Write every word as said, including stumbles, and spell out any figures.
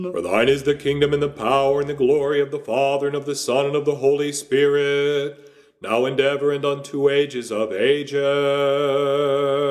For thine is the kingdom and the power and the glory of the Father and of the Son and of the Holy Spirit, now and ever and unto ages of ages.